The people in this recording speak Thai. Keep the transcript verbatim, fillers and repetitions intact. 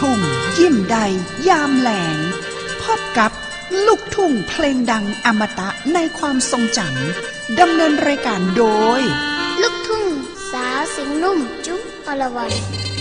ทุ่งยิ้มใดยามแหลงพบกับลูกทุ่งเพลงดังอมตะในความทรงจำดำเนินรายการโดยลูกทุ่งสาวเสียงนุ่มจุ๊บอรวรรณ